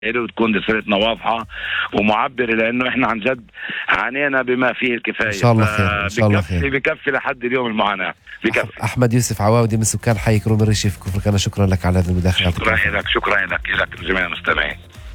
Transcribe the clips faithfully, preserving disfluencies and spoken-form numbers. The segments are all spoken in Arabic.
وتكون رسالتنا واضحة ومعبرة، لأنه إحنا عن جد عانينا بما فيه الكفاية. إن شاء الله خير، إن شاء الله خير. بكفي لحد اليوم المعاناة بكفي. أحمد يوسف عواودي من سكان حي كروم الريشي في كفر كان، شكرا لك على هذه المداخلة. شكرا لك، شكرا لك لك جميع المستمعين.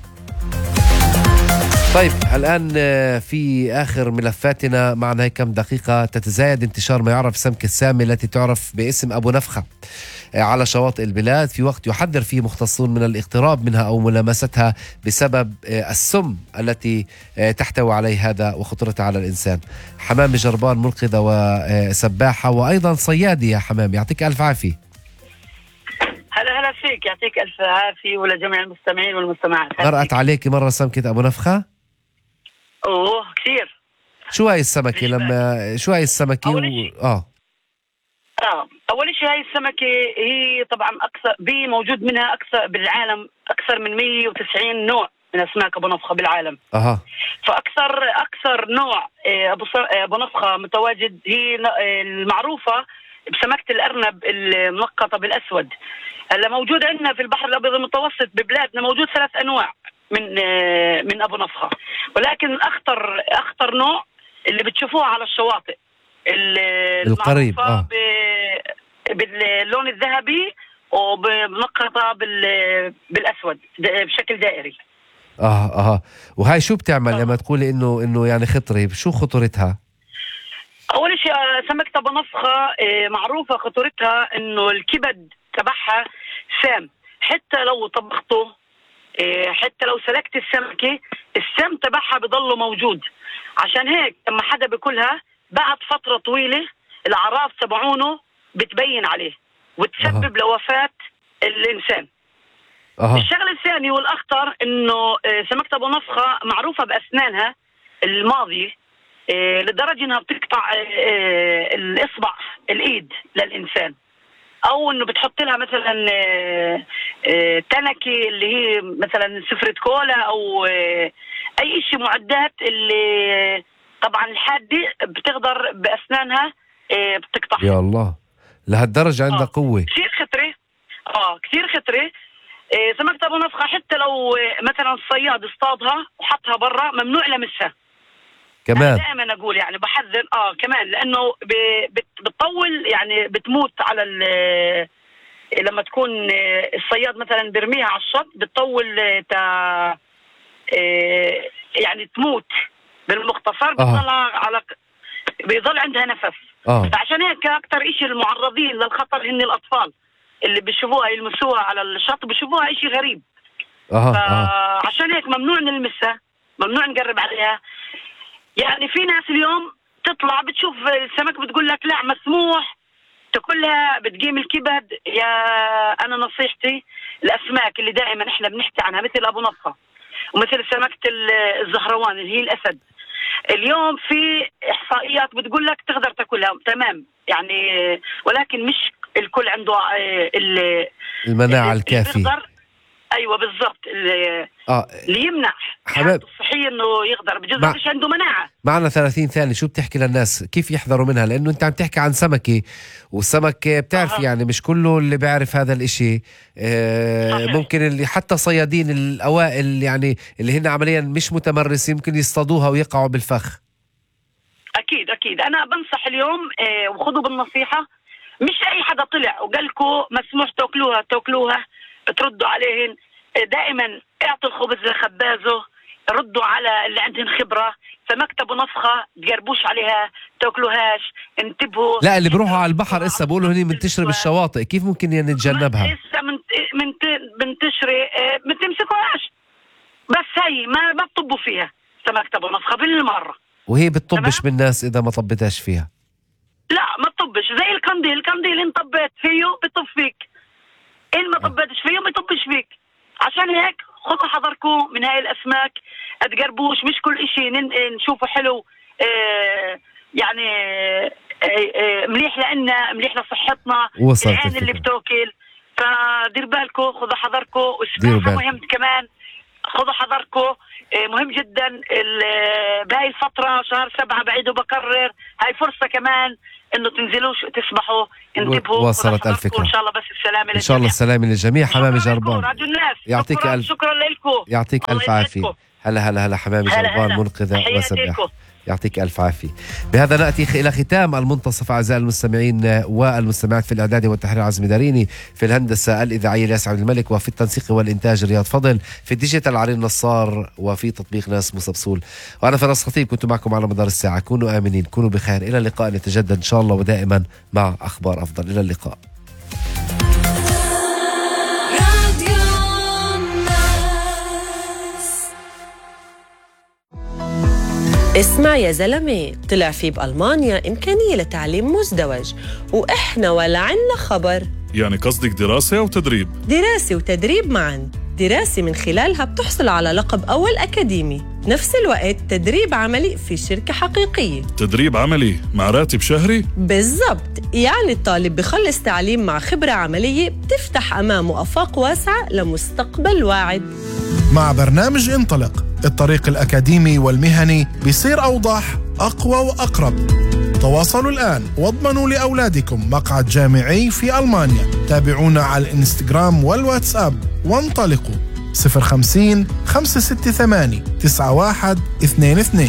طيب الآن في آخر ملفاتنا، معنا هيك كم دقيقة. تتزايد انتشار ما يعرف سمك السامي التي تعرف باسم أبو نفخة على شواطئ البلاد، في وقت يحذر فيه مختصون من الاقتراب منها أو ملامستها بسبب السم التي تحتوي عليه هذا وخطرتها على الإنسان. حمام جربان منقذة وسباحة وأيضا صيادي. يا حمام يعطيك ألف عافية. هلا هلا فيك، يعطيك ألف عافية ولجميع المستمعين والمستمعات. مرقت عليك مرة سمكة أبو نفخة؟ أوه كثير. شو هاي السمكة لما شو هاي السمكة و... آه آه أول شيء هاي السمكة هي طبعا أكثر بي موجود منها أكثر بالعالم أكثر من مية وتسعين نوع من أسماك أبو نفخة بالعالم. أها. فأكثر أكثر نوع أبو أبو نفخة متواجد هي المعروفة بسمكة الأرنب المنقطة بالأسود. هلا موجود عندنا في البحر الأبيض المتوسط ببلادنا موجود ثلاث أنواع من من أبو نفخة، ولكن أخطر أخطر نوع اللي بتشوفوه على الشواطئ القريب آه. باللون الذهبي وبنقطة بالأسود بشكل دائري. اه اه وهاي شو بتعمل آه. لما تقولي انه انه يعني خطرة؟ شو خطورتها؟ اول شيء سمكة ابو نفخة معروفة خطورتها انه الكبد تبعها سام، حتى لو طبخته حتى لو سلكت السمكة السم تبعها بضله موجود. عشان هيك لما حدا بياكلها بعد فترة طويلة الأعراض تبعونه بتبين عليه وتسبب أه. لوفاة الإنسان. أه. الشغلة الثانية والأخطر إنه سمكة أبو نفخة معروفة بأسنانها الماضية لدرجة إنها بتقطع الإصبع الإيد للإنسان، أو إنه بتحط لها مثلا تنكة اللي هي مثلا سفرة كولا أو أي شيء معدات اللي طبعا الحادة بتقدر بأسنانها بتقطعها. يا الله لهالدرجة عندها آه. قوة كثير خطرة. آه كثير خطرة. سمكة أبو نفخة حتى لو مثلا الصياد اصطادها وحطها برا ممنوع لمسها كمان. دائما أقول يعني بحذر آه كمان لأنه بتطول يعني بتموت على لما تكون الصياد مثلا برميها على الشط بتطول تا يعني تموت بالمختصر. بتضل آه. على بيظل عندها نفس. آه. عشان هيك أكتر إشي المعرضين للخطر هن الأطفال اللي بيشوفوها يلمسوها على الشط بيشوفوها إشي غريب. آه. آه. عشان هيك ممنوع نلمسها، ممنوع نقرب عليها. يعني في ناس اليوم تطلع بتشوف السمك بتقول لك لا مسموح تاكلها بتقيم الكبد. يا أنا نصيحتي الأسماك اللي دائما إحنا بنحكي عنها مثل أبو نفخة ومثل سمكة الزهروان اللي هي الأسد، اليوم في إحصائيات بتقول لك تقدر تاكلها تمام يعني، ولكن مش الكل عنده المناعة الكافية. أيوة بالضبط اللي, آه. اللي يمنع حباب الصحية إنه يقدر بجزء مع... مش عنده مناعة. معنا ثلاثين ثانية، شو بتحكي للناس كيف يحذروا منها؟ لأنه أنت عم تحكي عن سمكة والسمك بتعرف آه. يعني مش كله اللي بيعرف هذا الإشي. آه ممكن اللي حتى صيادين الأوائل يعني اللي هن عمليا مش متمرس يمكن يصطادوها ويقعوا بالفخ. أكيد أكيد أنا بنصح اليوم آه وخذوا بالنصيحة، مش أي حدا طلع وقالكوا مسموح تاكلوها تاكلوها تردوا عليهن. دائما اعطوا الخبز لخبازه، ردوا على اللي عندهم خبرة. سمكة أبو نفخة تقربوش عليها تاكلوهاش، انتبهوا. لا اللي بروحوا على البحر إسا بقولوا هني منتشرة بالشواطئ، كيف ممكن يعني نتجنبها؟ إسا من من منتشرة ما تمسكوهاش، بس هي ما ما بطبوا فيها سمكة أبو نفخة بالمرة. وهي بتطبش بالناس إذا ما طبتهاش فيها؟ لا ما تطبش، زي القنديل، القنديل إن طبيت فيه بيطب فيك، إن ما طبيتش فيه ما يطبش فيك. عشان هيك خذوا حذركم من هاي الأسماك، تقربوش مش كل إشي نشوفه حلو آه يعني آه آه مليح لنا مليح لصحتنا العين اللي بتاكل. فدير بالكم خذوا حذركم. والسباحة مهم كمان خذوا حذركم. مهم جدا بهاي الفترة شهر سبعة بعيد وبكرر هاي فرصة كمان انه تنزلوش تسبحوا انتبهوا. وصلت الفكرة ان شاء الله. بس السلامة للجميع. ان شاء الله السلامة للجميع. حمامي جربان يعطيك شكرا الف شكرا لكم. يعطيك الف عافية. هلا هلا هلا حمامي جربان منقذة وسباح. يعطيك ألف عافية. بهذا نأتي إلى ختام المنتصف أعزائي المستمعين والمستمعات. في الإعداد والتحرير عزمي داريني، في الهندسة الإذاعية الياس عبد الملك، وفي التنسيق والإنتاج رياض فضل، في الديجيتال عرين نصار، وفي تطبيق ناس مصبصول. وأنا فراس خطيب كنت معكم على مدار الساعة. كونوا آمنين، كونوا بخير. إلى اللقاء، نتجدد إن شاء الله ودائما مع أخبار أفضل. إلى اللقاء. اسمع يا زلمة، طلع في بألمانيا إمكانية لتعليم مزدوج وإحنا ولا عنا خبر. يعني قصدك دراسة أو تدريب؟ دراسة وتدريب معاً. دراسة من خلالها بتحصل على لقب أول أكاديمي، نفس الوقت تدريب عملي في شركة حقيقية. تدريب عملي مع راتب شهري؟ بالضبط، يعني الطالب بخلص تعليم مع خبرة عملية بتفتح أمامه آفاق واسعة لمستقبل واعد. مع برنامج انطلق، الطريق الأكاديمي والمهني بيصير أوضح، أقوى وأقرب. تواصلوا الآن واضمنوا لأولادكم مقعد جامعي في ألمانيا. تابعونا على الإنستغرام والواتساب وانطلقوا صفر خمسين خمسة ستة ثمانية تسعة واحد اثنين اثنين.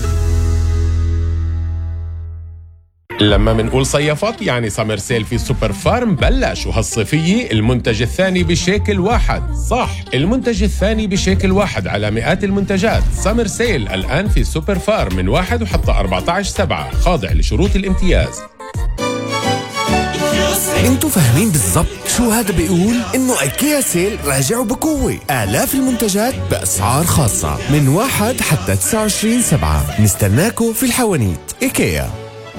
لما منقول صيفت يعني سمر سيل في سوبر فارم بلش، وهالصيفية المنتج الثاني بشيكل واحد. صح، المنتج الثاني بشيكل واحد على مئات المنتجات. سمر سيل الآن في سوبر فارم من واحد وحتى أربعة عشر سبعة، خاضع لشروط الامتياز. انتوا فاهمين بالضبط شو هذا بيقول؟ انه ايكيا سيل راجعوا بقوة، آلاف المنتجات بأسعار خاصة من واحد حتى تسعة وعشرين سبعة. نستناكم في الحوانيت. ايكيا.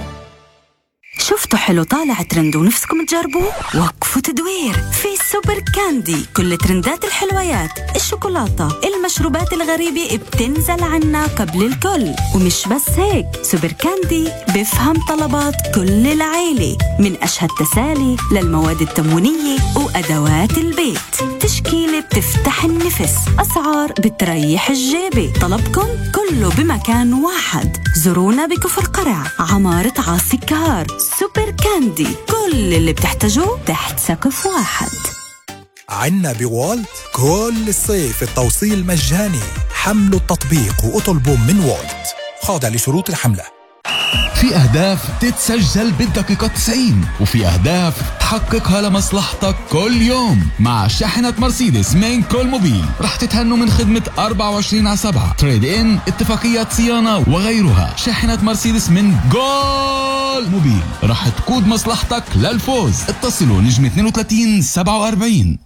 شفتوا حلو طالع ترند ونفسكم تجربوه؟ وقفوا تدوير في سوبر كاندي. كل ترندات الحلويات، الشوكولاتة، المشروبات الغريبة بتنزل عنا قبل الكل. ومش بس هيك، سوبر كاندي بفهم طلبات كل العيلة، من أشهى التسالي للمواد التموينية وأدوات البيت. تشكيلة بتفتح النفس، أسعار بتريح الجيبة. طلبكم كله بمكان واحد. زورونا بكفر قرع، عمارة عاصي كار. سوبر كاندي، كل اللي بتحتاجوه تحت سقف واحد. عنا بوالت كل الصيف التوصيل مجاني. حملوا التطبيق واطلبوا من والت، خاضع لشروط الحملة. في أهداف تتسجل بالدقيقة تسعين، وفي أهداف تحققها لمصلحتك كل يوم. مع شاحنة مرسيدس من كل موبيل رح تتهنوا من خدمة أربعة وعشرين على سبعة، تريد إن، اتفاقيات صيانة وغيرها. شاحنة مرسيدس من جول موبيل رح تقود مصلحتك للفوز. اتصلوا نجم اثنين وثلاثين سبعة وأربعين.